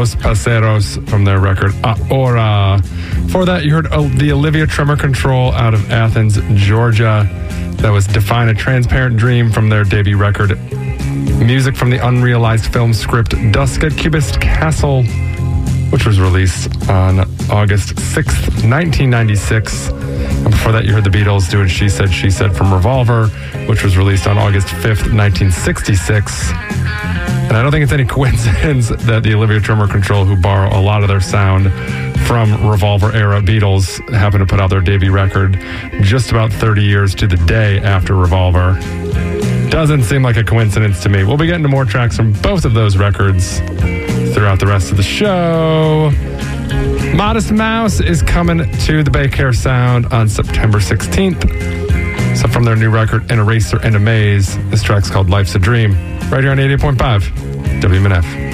Los Paseros from their record Ahora. Before that, you heard the Olivia Tremor Control out of Athens, Georgia. That was Define a Transparent Dream from their debut record. Music from the unrealized film script Dusk at Cubist Castle, which was released on August 6th, 1996. And before that, you heard the Beatles doing She Said from Revolver, which was released on August 5th, 1966. And I don't think it's any coincidence that the Olivia Tremor Control, who borrow a lot of their sound from Revolver-era Beatles, happen to put out their debut record just about 30 years to the day after Revolver. Doesn't seem like a coincidence to me. We'll be getting to more tracks from both of those records throughout the rest of the show. Modest Mouse is coming to the Bay Care Sound on September 16th. So from their new record, An Eraser and a Maze, this track's called Life's a Dream, right here on 88.5 WMNF.